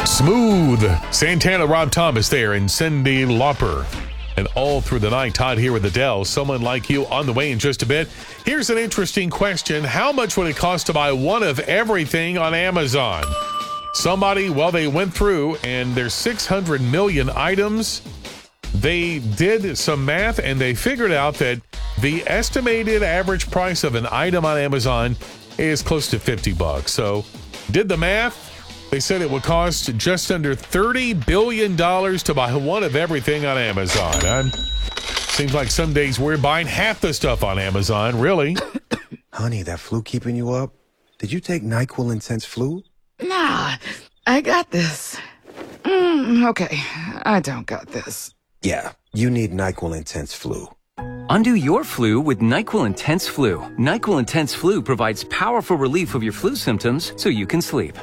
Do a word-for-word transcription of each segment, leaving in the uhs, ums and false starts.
Smooth. Santana, Rob Thomas there, and Cyndi Lauper. And all through the night, Todd here with Adele. Someone Like You on the way in just a bit. Here's an interesting question. How much would it cost to buy one of everything on Amazon? Somebody, well, they went through and there's six hundred million items. They did some math and they figured out that the estimated average price of an item on Amazon is close to fifty bucks. So did the math. They said it would cost just under thirty billion dollars to buy one of everything on Amazon. Um, seems like some days we're buying half the stuff on Amazon, really. Honey, that flu keeping you up? Did you take NyQuil Intense Flu? Nah, I got this. Mm, okay, I don't got this. Yeah, you need NyQuil Intense Flu. Undo your flu with NyQuil Intense Flu. NyQuil Intense Flu provides powerful relief of your flu symptoms so you can sleep.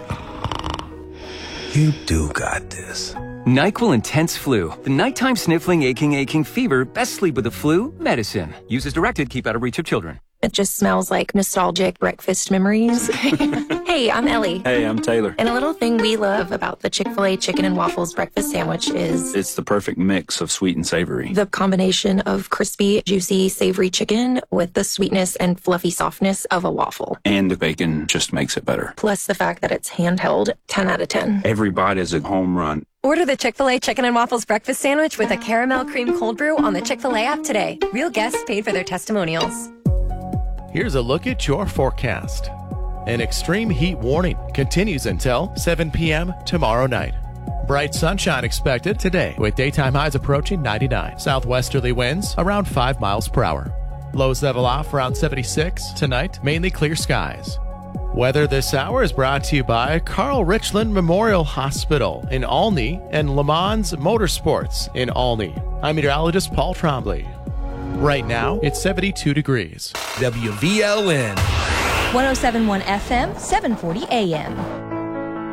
You do got this. NyQuil Intense Flu. The nighttime sniffling, aching, aching fever. Best sleep with the flu medicine. Use as directed. Keep out of reach of children. It just smells like nostalgic breakfast memories. Hey, I'm Ellie. Hey, I'm Taylor. And a little thing we love about the Chick-fil-A chicken and waffles breakfast sandwich is... It's the perfect mix of sweet and savory. The combination of crispy, juicy, savory chicken with the sweetness and fluffy softness of a waffle. And the bacon just makes it better. Plus the fact that it's handheld, ten out of ten. Every bite is a home run. Order the Chick-fil-A Chicken and Waffles Breakfast Sandwich with a caramel cream cold brew on the Chick-fil-A app today. Real guests paid for their testimonials. Here's a look at your forecast. An extreme heat warning continues until seven p.m. tomorrow night. Bright sunshine expected today with daytime highs approaching ninety-nine. Southwesterly winds around five miles per hour. Lows level off around seventy-six. Tonight, mainly clear skies. Weather this hour is brought to you by Carl Richland Memorial Hospital in Olney and Le Mans Motorsports in Olney. I'm meteorologist Paul Trombley. Right now, it's seventy-two degrees. W V L N one oh seven point one F M, seven forty A M.